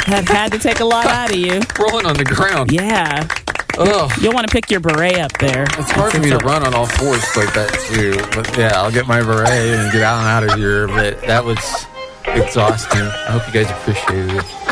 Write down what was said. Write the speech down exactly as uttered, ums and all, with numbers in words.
That had to take a lot out of you. Rolling on the ground. Yeah. Ugh. You'll want to pick your beret up there. It's hard for me to run on all fours like that, too. But, yeah, I'll get my beret and get out and out of here. But that was exhausting. I hope you guys appreciated it.